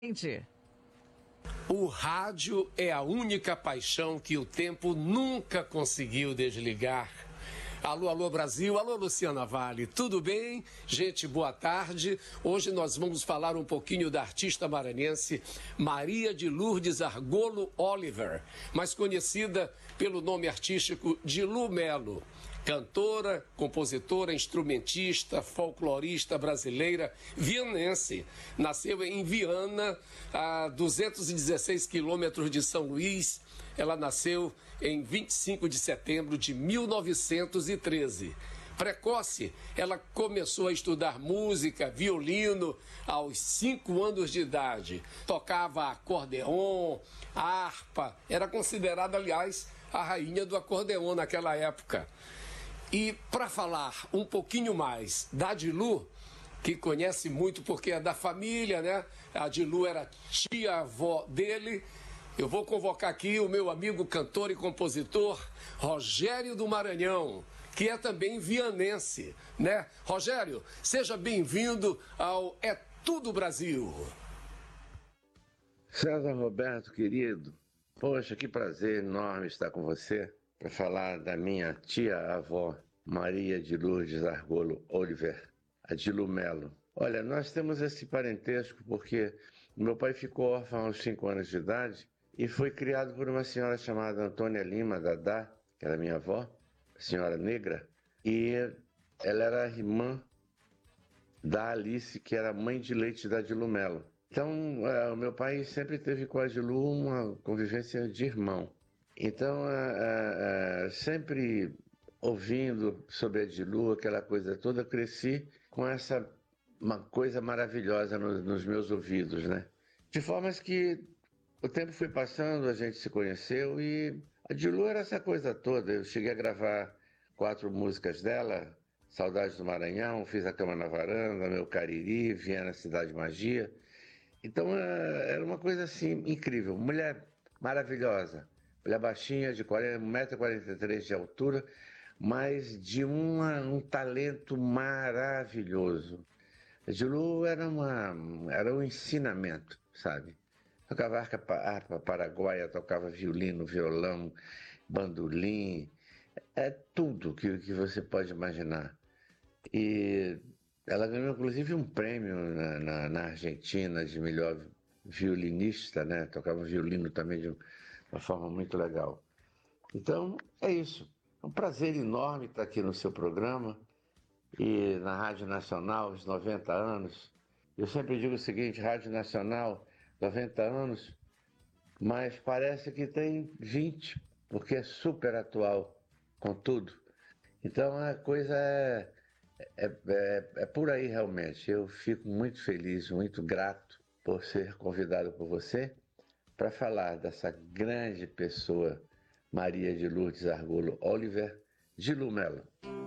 Gente. O rádio é a única paixão que o tempo nunca conseguiu desligar. Alô, alô Brasil, alô Luciana Vale, tudo bem? Gente, boa tarde. Hoje nós vamos falar um pouquinho da artista maranhense Maria de Lourdes Argolo Oliver, mais conhecida pelo nome artístico de Lu Melo. Cantora, compositora, instrumentista, folclorista brasileira, vianense. Nasceu em Viana, a 216 quilômetros de São Luís. Ela nasceu em 25 de setembro de 1913. Precoce, ela começou a estudar música, violino, aos 5 anos de idade. Tocava acordeon, harpa, era considerada, aliás, a rainha do acordeon naquela época. E para falar um pouquinho mais da Dilu, que conhece muito porque é da família, né? A Dilu era tia-avó dele. Eu vou convocar aqui o meu amigo cantor e compositor Rogério do Maranhão, que é também vianense, né? Rogério, seja bem-vindo ao É Tudo Brasil. César Roberto, querido, poxa, que prazer enorme estar com você para falar da minha tia-avó, Maria de Lourdes Argolo Oliver, a Dilu Melo. Olha, nós temos esse parentesco porque meu pai ficou órfão aos 5 anos de idade e foi criado por uma senhora chamada Antônia Lima Dadá, que era minha avó, senhora negra, e ela era irmã da Alice, que era mãe de leite da Dilu Melo. Então, o meu pai sempre teve com a Dilu uma convivência de irmão. Então, sempre ouvindo sobre a Dilu, aquela coisa toda, cresci com uma coisa maravilhosa nos meus ouvidos, né? De formas que o tempo foi passando, a gente se conheceu e a Dilu era essa coisa toda. Eu cheguei a gravar 4 músicas dela, Saudades do Maranhão, Fiz a Cama na Varanda, Meu Cariri, Viena Cidade Magia. Então era uma coisa assim incrível, mulher maravilhosa, mulher baixinha, de 1,43 m de altura, mas de um talento maravilhoso. A Dilu era um ensinamento, sabe? Tocava harpa paraguaia, tocava violino, violão, bandolim, tudo que você pode imaginar. E ela ganhou inclusive um prêmio na Argentina de melhor violinista, né? Tocava violino também de uma forma muito legal. Então, é isso. É um prazer enorme estar aqui no seu programa e na Rádio Nacional, os 90 anos. Eu sempre digo o seguinte, Rádio Nacional, 90 anos, mas parece que tem 20, porque é super atual com tudo. Então, a coisa é por aí realmente. Eu fico muito feliz, muito grato por ser convidado por você para falar dessa grande pessoa, Maria de Lourdes Argolo Oliver, Dilu Melo.